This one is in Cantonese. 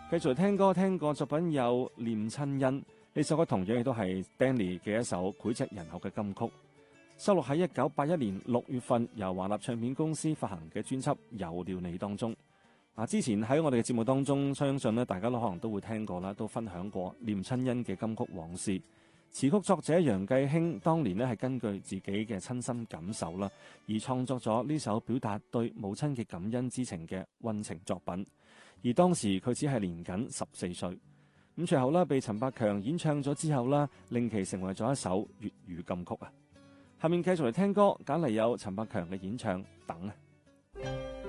繼續聽歌，聽過作品有《念親恩》，呢首歌同樣亦都係 Danny 嘅一首膾炙人口嘅金曲，收錄喺1981年6月份由華納唱片公司發行嘅專輯《有了你》當中。之前喺我哋嘅節目當中，相信大家都可能都會聽過啦，都分享過念親恩嘅金曲往事。詞曲作者楊繼興當年係根據自己嘅親身感受啦，而創作咗呢首表達對母親嘅感恩之情嘅溫情作品。而當時佢只係年僅14歲，咁隨後被陳百強演唱咗之後啦，令其成為咗一首粵語金曲啊！下面繼續嚟聽歌，揀嚟有陳百強嘅演唱《等》啊。